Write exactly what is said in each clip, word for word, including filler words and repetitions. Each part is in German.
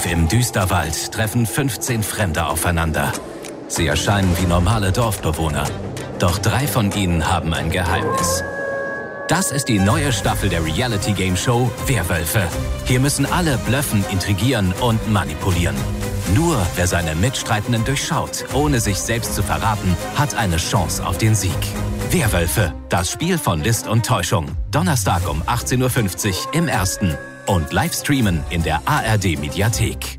Tief im Düsterwald treffen fünfzehn Fremde aufeinander. Sie erscheinen wie normale Dorfbewohner. Doch drei von ihnen haben ein Geheimnis. Das ist die neue Staffel der Reality-Game-Show Werwölfe. Hier müssen alle blöffen, intrigieren und manipulieren. Nur wer seine Mitstreitenden durchschaut, ohne sich selbst zu verraten, hat eine Chance auf den Sieg. Werwölfe, das Spiel von List und Täuschung. Donnerstag um achtzehn Uhr fünfzig im Ersten. Und live streamen in der A R D-Mediathek.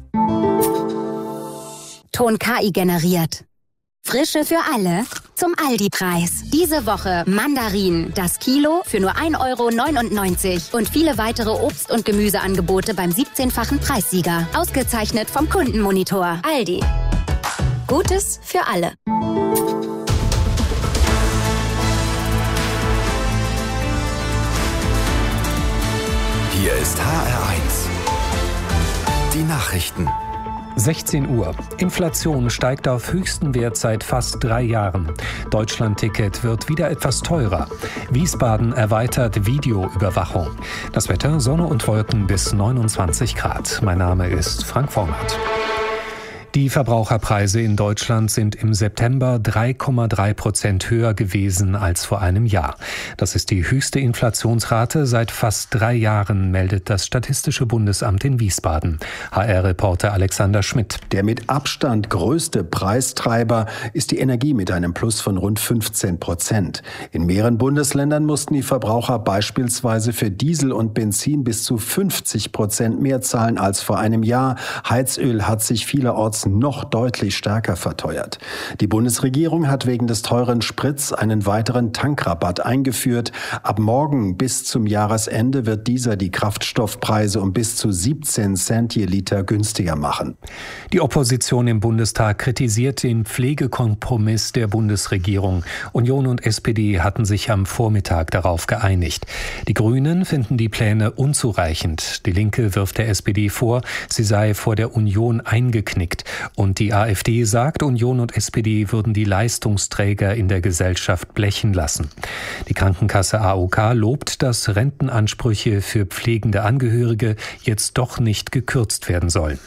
Ton K I generiert. Frische für alle zum Aldi-Preis. Diese Woche Mandarinen, das Kilo für nur ein Euro neunundneunzig und viele weitere Obst- und Gemüseangebote beim siebzehnfachen Preissieger. Ausgezeichnet vom Kundenmonitor. Aldi. Gutes für alle. Hier ist H R eins. Die Nachrichten. sechzehn Uhr. Inflation steigt auf höchsten Wert seit fast drei Jahren. Deutschlandticket wird wieder etwas teurer. Wiesbaden erweitert Videoüberwachung. Das Wetter, Sonne und Wolken bis neunundzwanzig Grad. Mein Name ist Frank Vornert. Die Verbraucherpreise in Deutschland sind im September drei Komma drei Prozent höher gewesen als vor einem Jahr. Das ist die höchste Inflationsrate seit fast drei Jahren, meldet das Statistische Bundesamt in Wiesbaden. H R-Reporter Alexander Schmidt. Der mit Abstand größte Preistreiber ist die Energie mit einem Plus von rund fünfzehn Prozent. In mehreren Bundesländern mussten die Verbraucher beispielsweise für Diesel und Benzin bis zu fünfzig Prozent mehr zahlen als vor einem Jahr. Heizöl hat sich vielerorts noch deutlich stärker verteuert. Die Bundesregierung hat wegen des teuren Sprits einen weiteren Tankrabatt eingeführt. Ab morgen bis zum Jahresende wird dieser die Kraftstoffpreise um bis zu siebzehn Cent je Liter günstiger machen. Die Opposition im Bundestag kritisiert den Pflegekompromiss der Bundesregierung. Union und S P D hatten sich am Vormittag darauf geeinigt. Die Grünen finden die Pläne unzureichend. Die Linke wirft der S P D vor, sie sei vor der Union eingeknickt. Und die AfD sagt, Union und S P D würden die Leistungsträger in der Gesellschaft blechen lassen. Die Krankenkasse A O K lobt, dass Rentenansprüche für pflegende Angehörige jetzt doch nicht gekürzt werden sollen.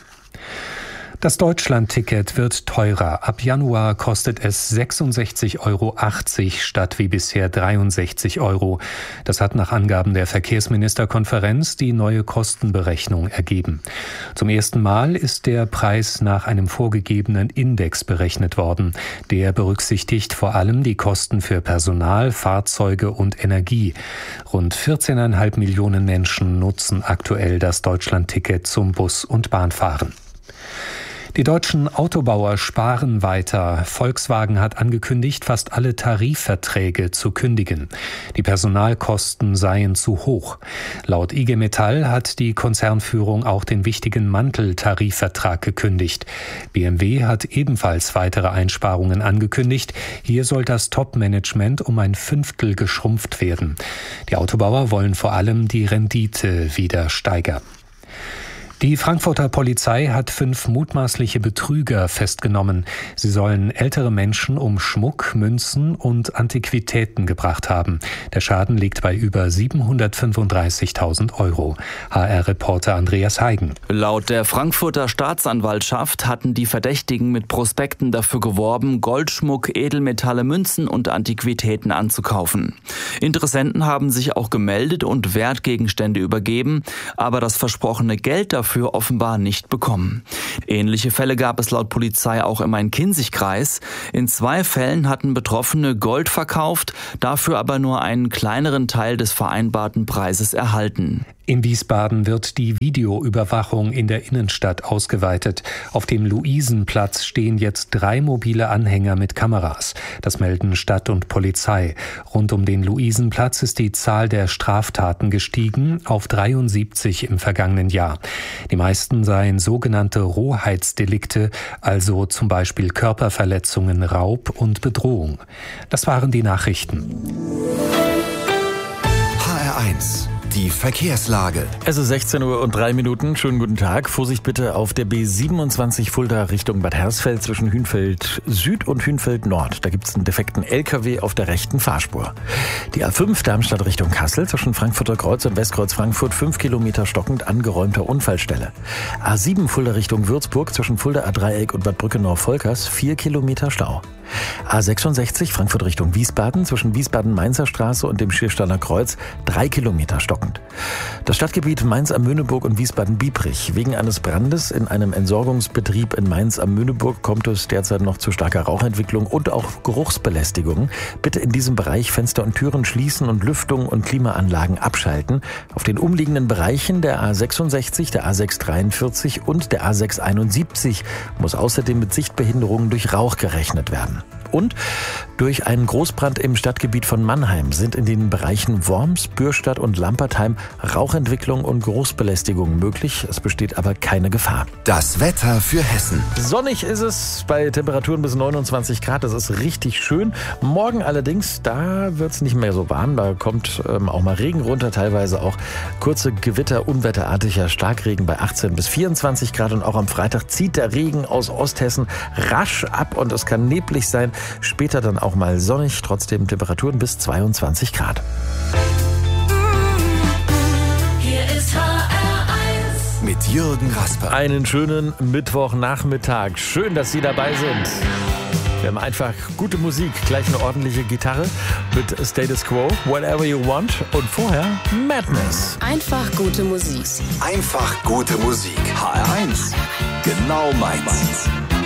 Das Deutschlandticket wird teurer. Ab Januar kostet es sechsundsechzig Euro achtzig statt wie bisher dreiundsechzig Euro. Das hat nach Angaben der Verkehrsministerkonferenz die neue Kostenberechnung ergeben. Zum ersten Mal ist der Preis nach einem vorgegebenen Index berechnet worden. Der berücksichtigt vor allem die Kosten für Personal, Fahrzeuge und Energie. Rund vierzehn Komma fünf Millionen Menschen nutzen aktuell das Deutschlandticket zum Bus- und Bahnfahren. Die deutschen Autobauer sparen weiter. Volkswagen hat angekündigt, fast alle Tarifverträge zu kündigen. Die Personalkosten seien zu hoch. Laut I G Metall hat die Konzernführung auch den wichtigen Mantel-Tarifvertrag gekündigt. B M W hat ebenfalls weitere Einsparungen angekündigt. Hier soll das Top-Management um ein Fünftel geschrumpft werden. Die Autobauer wollen vor allem die Rendite wieder steigern. Die Frankfurter Polizei hat fünf mutmaßliche Betrüger festgenommen. Sie sollen ältere Menschen um Schmuck, Münzen und Antiquitäten gebracht haben. Der Schaden liegt bei über siebenhundertfünfunddreißigtausend Euro. H R-Reporter Andreas Heigen. Laut der Frankfurter Staatsanwaltschaft hatten die Verdächtigen mit Prospekten dafür geworben, Goldschmuck, Edelmetalle, Münzen und Antiquitäten anzukaufen. Interessenten haben sich auch gemeldet und Wertgegenstände übergeben, aber das versprochene Geld dafür für offenbar nicht bekommen. Ähnliche Fälle gab es laut Polizei auch im Main-Kinzig-Kreis. In zwei Fällen hatten Betroffene Gold verkauft, dafür aber nur einen kleineren Teil des vereinbarten Preises erhalten. In Wiesbaden wird die Videoüberwachung in der Innenstadt ausgeweitet. Auf dem Luisenplatz stehen jetzt drei mobile Anhänger mit Kameras. Das melden Stadt und Polizei. Rund um den Luisenplatz ist die Zahl der Straftaten gestiegen auf dreiundsiebzig im vergangenen Jahr. Die meisten seien sogenannte Rohheitsdelikte, also zum Beispiel Körperverletzungen, Raub und Bedrohung. Das waren die Nachrichten. H R eins. Die Verkehrslage. Es ist sechzehn Uhr und drei Minuten. Schönen guten Tag. Vorsicht bitte auf der B siebenundzwanzig Fulda Richtung Bad Hersfeld zwischen Hünfeld Süd und Hünfeld Nord. Da gibt es einen defekten L K W auf der rechten Fahrspur. Die A fünf Darmstadt Richtung Kassel zwischen Frankfurter Kreuz und Westkreuz Frankfurt fünf Kilometer stockend angeräumter Unfallstelle. A sieben Fulda Richtung Würzburg zwischen Fulda A-Dreieck und Bad Brückenau-Volkers vier Kilometer Stau. A sechsundsechzig Frankfurt Richtung Wiesbaden zwischen Wiesbaden-Mainzer Straße und dem Schiersteiner Kreuz drei Kilometer stockend. Das Stadtgebiet Mainz am Möhneburg und Wiesbaden-Biebrich. Wegen eines Brandes in einem Entsorgungsbetrieb in Mainz am Möhneburg kommt es derzeit noch zu starker Rauchentwicklung und auch Geruchsbelästigung. Bitte in diesem Bereich Fenster und Türen schließen und Lüftung und Klimaanlagen abschalten. Auf den umliegenden Bereichen der A sechsundsechzig, der A sechshundertdreiundvierzig und der A sechshunderteinundsiebzig muss außerdem mit Sichtbehinderungen durch Rauch gerechnet werden. Und durch einen Großbrand im Stadtgebiet von Mannheim sind in den Bereichen Worms, Bürstadt und Lampertheim Rauchentwicklung und Geruchsbelästigung möglich. Es besteht aber keine Gefahr. Das Wetter für Hessen. Sonnig ist es bei Temperaturen bis neunundzwanzig Grad. Das ist richtig schön. Morgen allerdings, da wird es nicht mehr so warm. Da kommt ähm, auch mal Regen runter, teilweise auch kurze Gewitter, unwetterartiger Starkregen bei achtzehn bis vierundzwanzig Grad. Und auch am Freitag zieht der Regen aus Osthessen rasch ab und es kann neblig sein. Später dann auch mal sonnig, trotzdem Temperaturen bis zweiundzwanzig Grad. Hier ist H R eins mit Jürgen Rasper. Einen schönen Mittwochnachmittag. Schön, dass Sie dabei sind. Wir haben einfach gute Musik, gleich eine ordentliche Gitarre mit Status Quo, Whatever You Want und vorher Madness. Einfach gute Musik. Einfach gute Musik. H R eins. Genau meins.